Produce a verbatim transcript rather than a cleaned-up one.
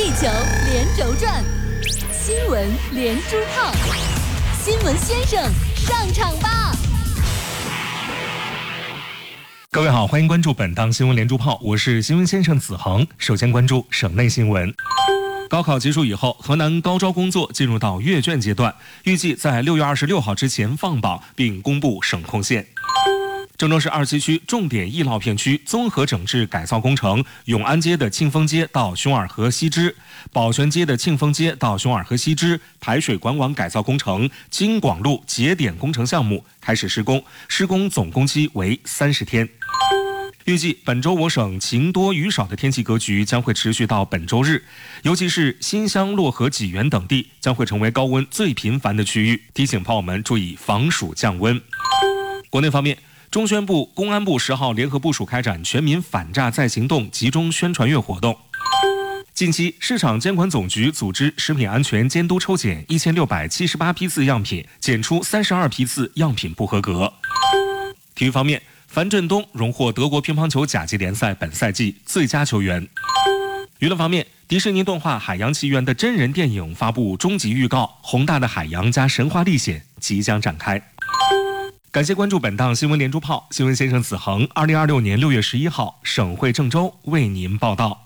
地球连轴转，新闻连珠炮，新闻先生上场吧！ 各位好，欢迎关注本档新闻连珠炮，我是新闻先生子恒。首先关注省内新闻。高考结束以后，河南高招工作进入到阅卷阶段，预计在六月二十六号之前放榜，并公布省控线。郑州市二七区重点易涝片区综合整治改造工程，永安街的庆丰街到熊耳河西支、宝泉街的庆丰街到熊耳河西支排水管网改造工程京广路节点工程项目开始施工，施工总工期为三十天。预计本周我省晴多雨少的天气格局将会持续到本周日，尤其是新乡、漯河、济源等地将会成为高温最频繁的区域，提醒朋友们注意防暑降温。国内方面，中宣部、公安部十号联合部署开展全民反诈再行动集中宣传月活动。近期，市场监管总局组织食品安全监督抽检一千六百七十八批次样品，检出三十二批次样品不合格。体育方面，樊振东荣获德国乒乓球甲级联赛本赛季最佳球员。娱乐方面，迪士尼动画《海洋奇缘》的真人电影发布终极预告，宏大的海洋加神话历险即将展开。感谢关注本档新闻连珠炮，新闻先生子恒，二零二六年六月十一号，省会郑州为您报道。